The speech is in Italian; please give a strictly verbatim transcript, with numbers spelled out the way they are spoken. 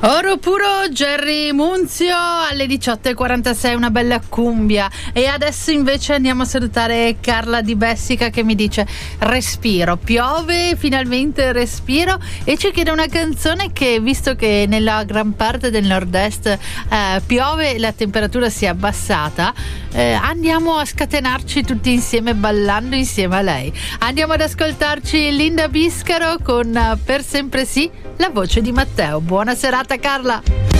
Oro puro, Gerry Munzio alle diciotto e quarantasei, una bella cumbia. E adesso invece andiamo a salutare Carla di Bessica che mi dice respiro, piove, finalmente respiro, e ci chiede una canzone che, visto che nella gran parte del nord-est eh, piove, la temperatura si è abbassata, eh, andiamo a scatenarci tutti insieme ballando insieme a lei. Andiamo ad ascoltarci Linda Biscaro con Per sempre sì, la voce di Matteo. Buona serata Carla.